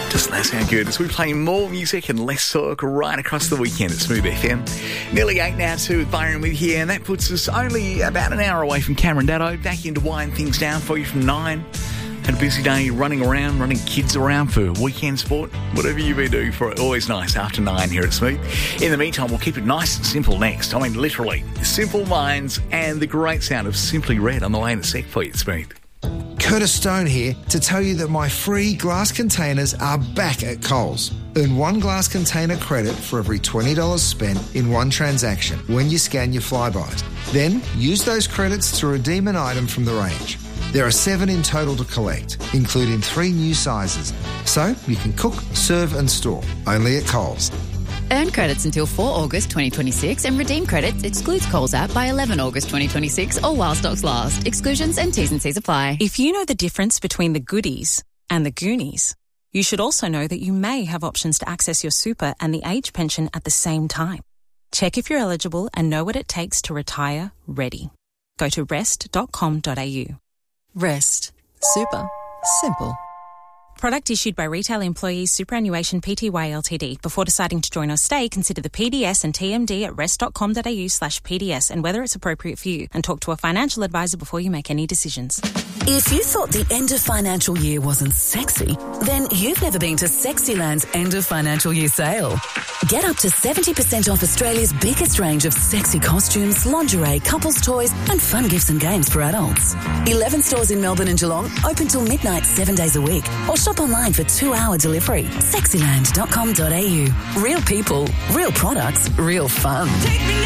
Doesn't that sound good? As we play more music and less talk right across the weekend at Smooth FM. Nearly 8 now too with Byron with you, and that puts us only about an hour away from Cameron Datto. Back in to wind things down for you from 9. Had a busy day running kids around for weekend sport. Whatever you've been doing for it, always nice after 9 here at Smooth. In the meantime, we'll keep it nice and simple next. I mean, literally. Simple Minds and the great sound of Simply Red on the way in a sec for you at Smooth. Curtis Stone here to tell you that my free glass containers are back at Coles. Earn one glass container credit for every $20 spent in one transaction when you scan your Flybys. Then use those credits to redeem an item from the range. There are 7 in total to collect, including 3 new sizes. So you can cook, serve and store, only at Coles. Earn credits until 4 August 2026 and redeem credits excludes Coles app by 11 August 2026 or while stocks last. Exclusions and T's and C's apply. If you know the difference between the goodies and the Goonies, you should also know that you may have options to access your super and the age pension at the same time. Check if you're eligible and know what it takes to retire ready. Go to rest.com.au. Rest. Super. Simple. Product issued by Retail Employees Superannuation Pty Ltd. Before deciding to join or stay, consider the PDS and TMD at rest.com.au/PDS and whether it's appropriate for you, and talk to a financial advisor before you make any decisions. If you thought the end of financial year wasn't sexy, then you've never been to Sexyland's end of financial year sale. Get up to 70% off Australia's biggest range of sexy costumes, lingerie, couples toys and fun gifts and games for adults. 11 stores in Melbourne and Geelong, open till midnight 7 days a week, or shop online for 2-hour delivery. Sexyland.com.au. Real people, real products, real fun. Take me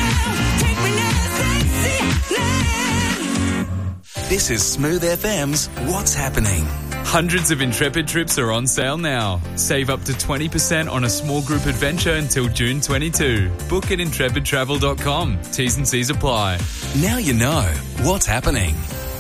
now, Sexyland. This is Smooth FM's What's Happening. Hundreds of Intrepid trips are on sale now. Save up to 20% on a small group adventure until June 22. Book at intrepidtravel.com. T's and C's apply. Now you know what's happening.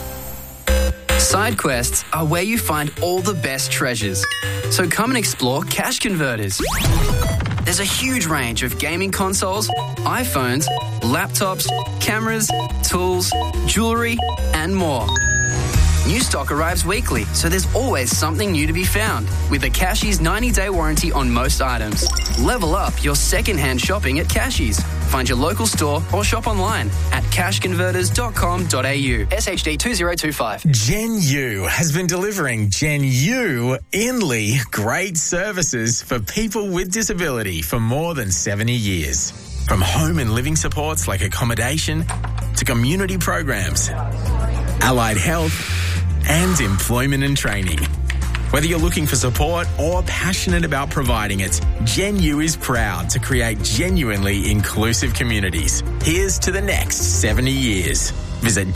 Side quests are where you find all the best treasures. So come and explore Cash Converters. There's a huge range of gaming consoles, iPhones, laptops, cameras, tools, jewellery and more. New stock arrives weekly, so there's always something new to be found. With a Cashies 90-day warranty on most items. Level up your second-hand shopping at Cashies. Find your local store or shop online at cashconverters.com.au. SHD 2025. Gen U has been delivering Gen U Inly great services for people with disability for more than 70 years. From home and living supports like accommodation to community programs, allied health and employment and training. Whether you're looking for support or passionate about providing it, Gen U is proud to create genuinely inclusive communities. Here's to the next 70 years. Visit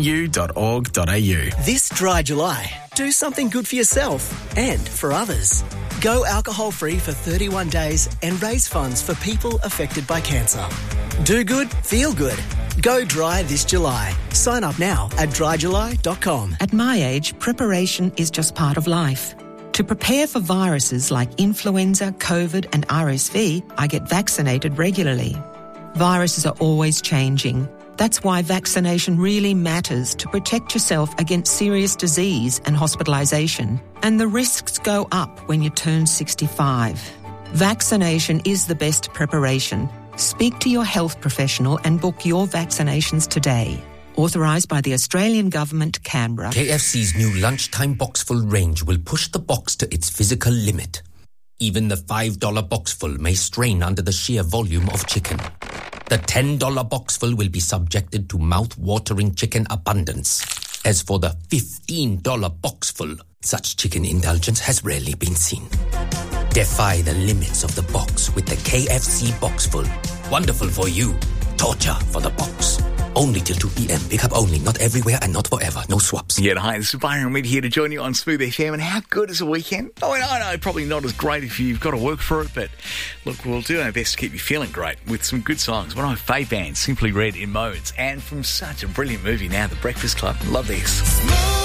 genu.org.au. This dry July, do something good for yourself and for others. Go alcohol-free for 31 days and raise funds for people affected by cancer. Do good, feel good. Go dry this July. Sign up now at dryjuly.com. At my age, preparation is just part of life. To prepare for viruses like influenza, COVID and RSV, I get vaccinated regularly. Viruses are always changing. That's why vaccination really matters to protect yourself against serious disease and hospitalisation. And the risks go up when you turn 65. Vaccination is the best preparation. Speak to your health professional and book your vaccinations today. Authorised by the Australian Government, Canberra. KFC's new lunchtime boxful range will push the box to its physical limit. Even the $5 boxful may strain under the sheer volume of chicken. The $10 boxful will be subjected to mouth-watering chicken abundance. As for the $15 boxful, such chicken indulgence has rarely been seen. Defy the limits of the box with the KFC Boxful. Wonderful for you. Torture for the box. Only till 2 p.m. Pick up only. Not everywhere and not forever. No swaps. Yeah, hi, this is Byron Reed here to join you on Smooth FM. And how good is a weekend? Oh, I know, probably not as great if you've got to work for it, but look, we'll do our best to keep you feeling great with some good songs. One of my fave bands, Simply Red in Modes, and from such a brilliant movie now, The Breakfast Club. Love this.